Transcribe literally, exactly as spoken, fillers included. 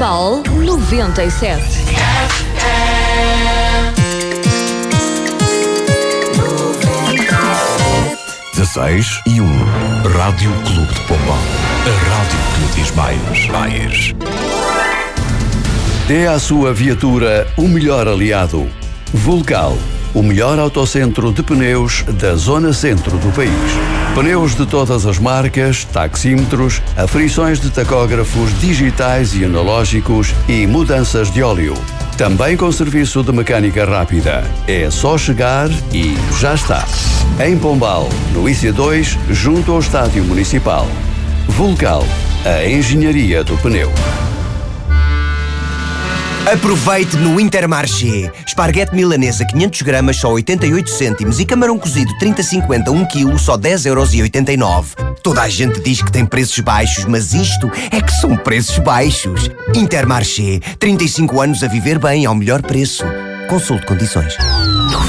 Funchal noventa e sete. dezasseis e um. Rádio Clube de Pombal. A rádio que lhe diz mais. Mais. Dê à sua viatura o melhor aliado. Vulcal, o melhor autocentro de pneus da zona centro do país. Pneus de todas as marcas, taxímetros, aferições de tacógrafos digitais e analógicos e mudanças de óleo. Também com serviço de mecânica rápida. É só chegar e já está. Em Pombal, no I C dois, junto ao Estádio Municipal. Vulcal, a engenharia do pneu. Aproveite no Intermarché. Esparguete milanesa quinhentos gramas só oitenta e oito cêntimos e camarão cozido trinta cinquenta um quilo só dez euros e oitenta e nove. Toda a gente diz que tem preços baixos, mas isto é que são preços baixos. Intermarché. trinta e cinco anos a viver bem ao melhor preço. Consulte condições.